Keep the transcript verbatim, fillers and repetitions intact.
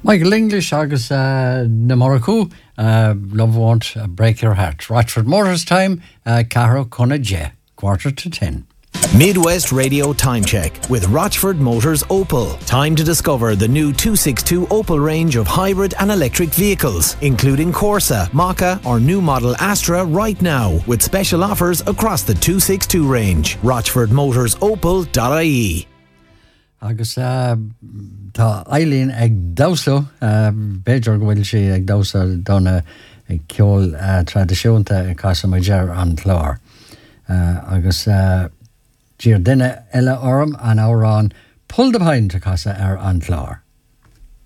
Michael English agus uh, na Morocco, uh, Love Won't Break Your Heart. Rochford Motors time, uh, Caro Conna J, quarter to ten. Midwest Radio Time Check with Rochford Motors Opel. Time to discover the new two sixty-two Opel range of hybrid and electric vehicles, including Corsa, Maka or new model Astra right now, with special offers across the two sixty-two range. rochford motors opel dot I E. Agus uh, tá Eileen ag dawslo, uh, Beidir go bhfuil si ag dawsa donna ag ceol uh, tradiisiúnta i casa mai dear an chlár. Uh, agus uh, Dír duine eile orm an árán pull de paint a casa ar an chlár.